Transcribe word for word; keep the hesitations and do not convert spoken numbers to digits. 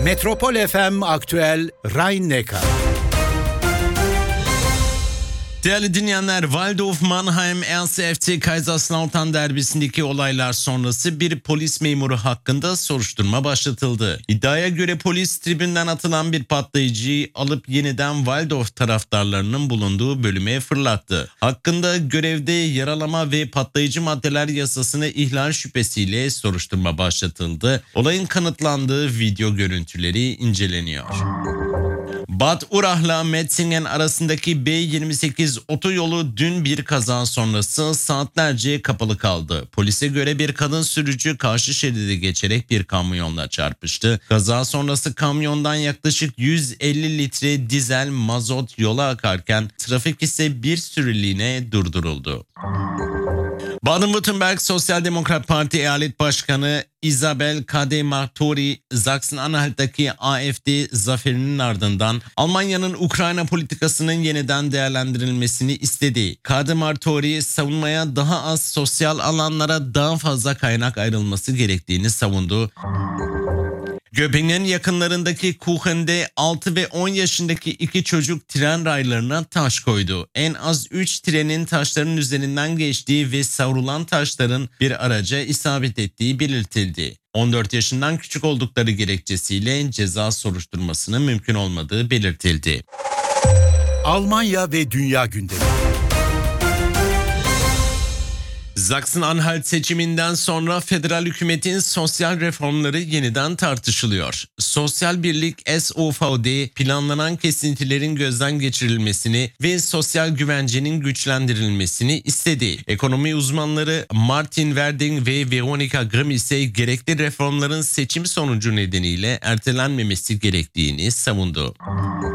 Metropol F M Aktüel Rhein-Neckar. Değerli dinleyenler, Waldhof Mannheim erste F C Kaiserslautern derbisindeki olaylar sonrası bir polis memuru hakkında soruşturma başlatıldı. İddiaya göre polis tribünden atılan bir patlayıcıyı alıp yeniden Waldhof taraftarlarının bulunduğu bölüme fırlattı. Hakkında görevde yaralama ve patlayıcı maddeler yasasını ihlal şüphesiyle soruşturma başlatıldı. Olayın kanıtlandığı video görüntüleri inceleniyor. Bad Urach'la Metzingen arasındaki B yirmi sekiz otoyolu dün bir kaza sonrası saatlerce kapalı kaldı. Polise göre bir kadın sürücü karşı şeridi geçerek bir kamyonla çarpıştı. Kaza sonrası kamyondan yaklaşık yüz elli litre dizel mazot yola akarken trafik ise bir süreliğine durduruldu. Baden-Württemberg Sosyal Demokrat Parti Eyalet Başkanı Isabel Kadeh-Martori, Sachsen-Anhalt'taki A F D zaferinin ardından Almanya'nın Ukrayna politikasının yeniden değerlendirilmesini istedi. Kadeh-Martori, savunmaya daha az sosyal alanlara daha fazla kaynak ayrılması gerektiğini savundu. Göppingen yakınlarındaki Kuchen'de altı ve on yaşındaki iki çocuk tren raylarına taş koydu. En az üç trenin taşların üzerinden geçtiği ve savrulan taşların bir araca isabet ettiği belirtildi. on dört yaşından küçük oldukları gerekçesiyle ceza soruşturmasının mümkün olmadığı belirtildi. Almanya ve Dünya gündemi. Sachsen-Anhalt seçiminden sonra federal hükümetin sosyal reformları yeniden tartışılıyor. Sosyal Birlik S O V D planlanan kesintilerin gözden geçirilmesini ve sosyal güvencenin güçlendirilmesini istedi. Ekonomi uzmanları Martin Werding ve Veronika Grimm ise gerekli reformların seçim sonucu nedeniyle ertelenmemesi gerektiğini savundu.